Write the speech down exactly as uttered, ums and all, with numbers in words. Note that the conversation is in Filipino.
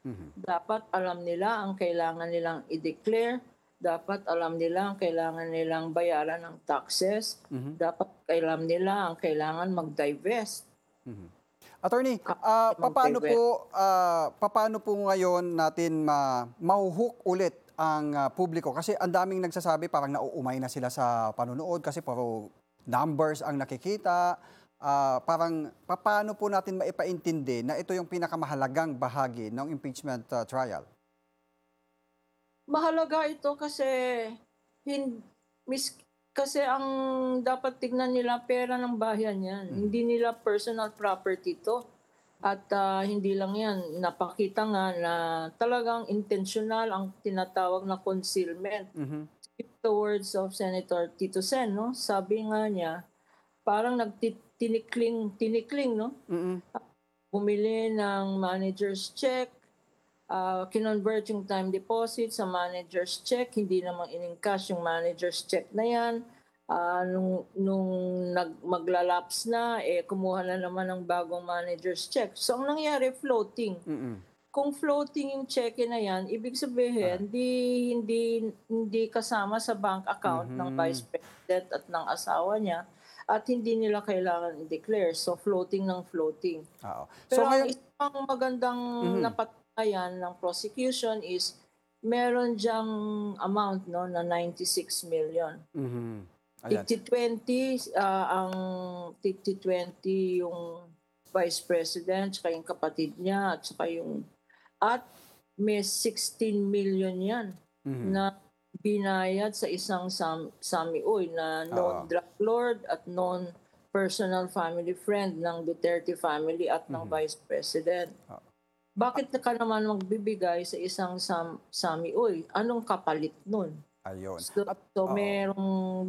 Mhm. Dapat alam nila ang kailangan nilang i-declare, dapat alam nila ang kailangan nilang bayaran ng taxes, Mhm. dapat alam nila ang kailangan mag-divest. Mhm. Attorney, Kapag ah, papaano mag-divest. po, ah, papaano po ngayon natin ma mahu-hook ulit ang, ah, publiko? Kasi ang daming nagsasabi parang nauumay na sila sa panonood kasi puro numbers ang nakikita. Ah, parang papaano po natin maipaintindi na ito yung pinakamahalagang bahagi ng impeachment, ah, trial? Mahalaga ito kasi hin mis kasi ang dapat tignan nila pera ng bayan 'yan, Mhm. hindi nila personal property 'to. At, ah, hindi lang 'yan, napakita nga na talagang intensyonal ang tinatawag na concealment. Mhm. The words of Senator Tito Sen 'no, sabi nga niya parang nagti tinikling tinikling 'no, Mm. bumili ng manager's check, ah, kinonvert yung time deposit sa manager's check, hindi naman in-encash yung manager's check na 'yan. Ah, nung nung nag magla-lapse na, eh, kumuha na naman ng bagong manager's check. So ang nangyari floating. Mm. Kung floating yung cheque na 'yan, ibig Ah. sabihin 'di hindi hindi kasama sa bank account ng Vice Mhm. President at ng asawa niya at hindi nila kailangan i-declare. So floating ng floating. Oo. So Pero ang ngayon isa pang magandang mhm. napatunayan ng prosecution is meron diyang amount 'no na ninety-six million. Mhm. Ayan. Tig-ti twenty, ah, ang tig-ti twenty yung Vice President tsaka yung kapatid niya at saka yung at may sixteen million 'yan Mhm. na binayad sa isang sam sami-uy na known Oo. drug lord at known personal family friend ng Duterte family at ng Mhm. Vice President. Oo. A Bakit ka naman magbibigay sa isang sam sami-uy, anong kapalit nun? Ayun So at so oo. merong